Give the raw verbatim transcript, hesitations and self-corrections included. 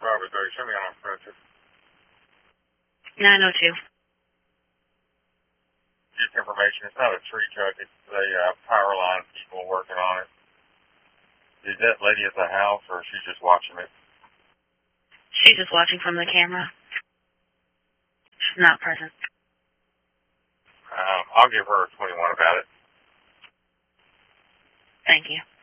Robert, thirty, show me on offensive. nine oh two. Just information, it's not a tree truck, it's a uh, power line, people working on it. Is that lady at the house, or is she just watching it? She's just watching from the camera. She's not present. Um, I'll give her a twenty-one about it. Thank you.